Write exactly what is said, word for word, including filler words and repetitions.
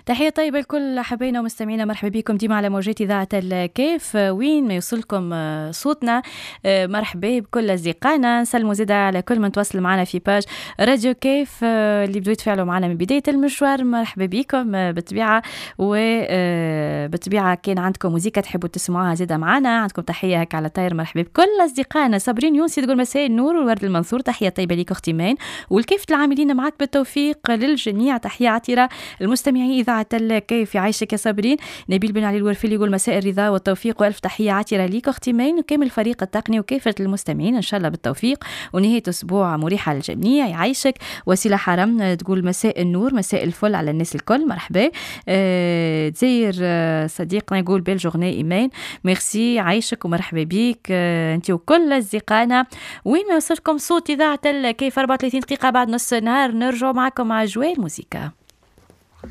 تحية طيبة لكل حباينا ومستمعينا، مرحبا بكم ديما على موجات إذاعة الكيف وين ما يوصلكم صوتنا. مرحبا بكل أصدقائنا، نسلموا زيدا على كل من تواصل معنا في باج راديو كيف اللي بدو يتفاعلوا معنا من بداية المشوار. مرحبا بكم بالطبيعة، وبالطبيعة كان عندكم موزيكا تحبوا تسمعوها زيدا معنا، عندكم تحية هكا على طاير. مرحبا بكل أصدقائنا. صابرين يونسي تقول مساء النور والورد المنثور، تحية طيبة ليك أختي مان، والكيف العاملين معك بالتوفيق للجميع. تحية عطيرة المستمعين إذاعة الكيف، يعيشك يا صابرين. نبيل بن علي الورفلي يقول مساء الرضا والتوفيق والف تحية عطيرة ليك أختي مين، وكامل الفريق التقني وكافة المستمعين إن شاء الله بالتوفيق ونهاية أسبوع مريحة للجميع. يعيشك. وسيلة حرم تقول مساء النور مساء الفل على الناس الكل. مرحبا. أه تزير صديقنا يقول بيل جورني إيمان، ميرسي. عايشك ومرحبا بيك أه أنت وكل أصدقائنا. وين ما يوصلكم صوت إذاعة الكيف أربعة وثلاثين دقيقة بعد نص النهار، نرجع معكم مع جوال موسيقى.